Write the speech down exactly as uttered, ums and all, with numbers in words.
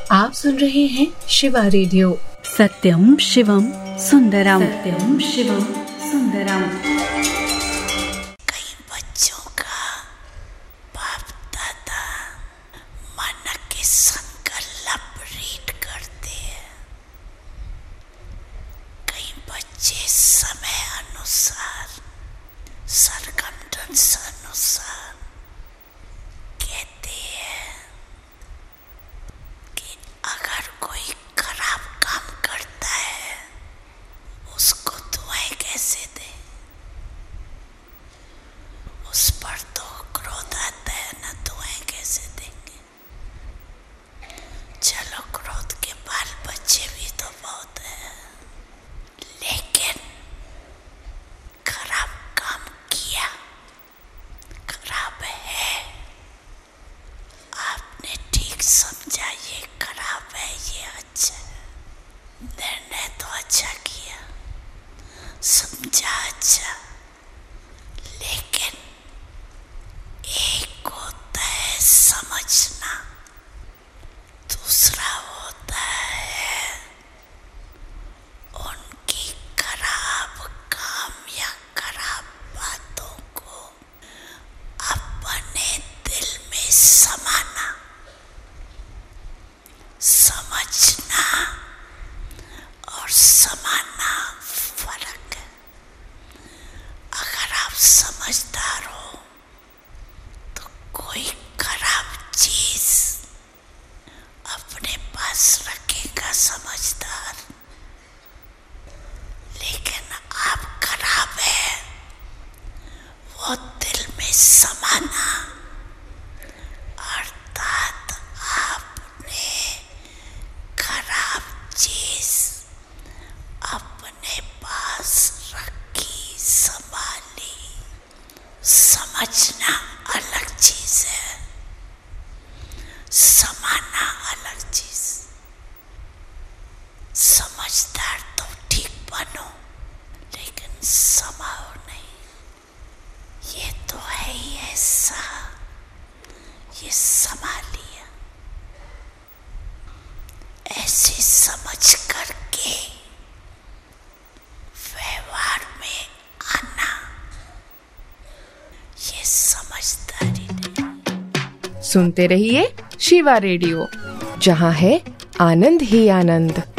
आप सुन रहे हैं शिवा रेडियो। सत्यम शिवम सुंदरम, सत्यम शिवम सुंदरम। कई बच्चों का बाप दादा मन के संकल्प रीड करते हैं। कई बच्चे समय अनुसार, सरकमस्टेंस अनुसार कहते हैं कि अगर कोई खराब काम करता है उसको दुआएं कैसे दें। उस पर तो क्रोध आता है ना, दुआएं कैसे देंगे। चलो क्रोध के बाल बच्चे भी तो बहुत है, लेकिन खराब काम किया, खराब है, आपने ठीक समझा ये खराब है ये अच्छा है, निर्णय तो अच्छा किया, समझा अच्छा, लेकिन एक होता है समझना, दूसरा होता है उनकी खराब काम या खराब बातों को अपने दिल में समाना। समझना और समाना फर्क है। अगर आप समझदार हो तो कोई खराब चीज अपने पास रखेगा समझदार, लेकिन आप खराब है वो दिल में समाना, अर्थात आपने खराब चीज अपने पास रखी, संभाली। समझना अलग चीज है, समाना अलग चीज। समझदार तो ठीक बनो, लेकिन समाओ नहीं। ये तो है ही ऐसा, ये समा लिया। ऐसे समझ करके व्यवहार में आना, ये समझदारी नहीं। सुनते रहिए शिवा रेडियो, जहाँ है आनंद ही आनंद।